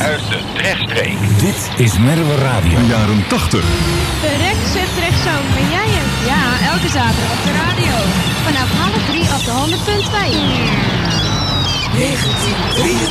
uit de Drechtstreek. Dit is Merwe Radio. De jaren 80. Verrekt, zegt Drechtzoon, ben jij het? Ja, elke zaterdag op de radio. Vanaf 2:30 op de 100.5. 1983.